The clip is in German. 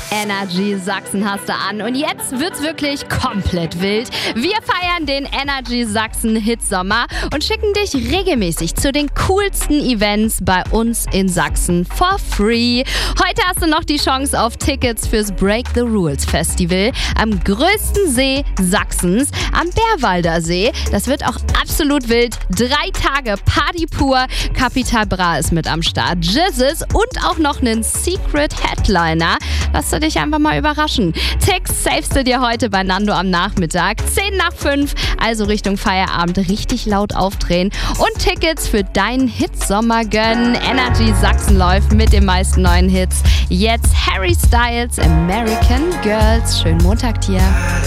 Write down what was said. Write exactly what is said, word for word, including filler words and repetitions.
Energy Sachsen hast du an und jetzt wird's wirklich komplett wild. Wir feiern den Energy Sachsen Hitsommer und schicken dich regelmäßig zu den coolsten Events bei uns in Sachsen for free. Heute hast du noch die Chance auf Tickets fürs Break the Rules Festival am größten See Sachsens, am Bärwalder See. Das wird auch absolut wild. Drei Tage Party pur. Capital Bra ist mit am Start, Jizzes und auch noch einen Secret Headliner. Lass du dich einfach mal überraschen. Ticks savest du dir heute bei Nando am Nachmittag. zehn nach fünf, also Richtung Feierabend richtig laut aufdrehen und Tickets für deinen Hitsommer gönnen. Energy Sachsen läuft mit den meisten neuen Hits. Jetzt Harry Styles, American Girls. Schönen Montag dir.